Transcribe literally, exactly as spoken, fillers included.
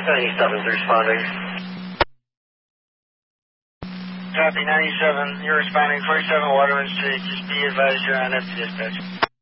ninety-seven's responding. Copy, ninety-seven, you're responding, forty-seven Waterman Street. Just be advised you're on F T dispatch.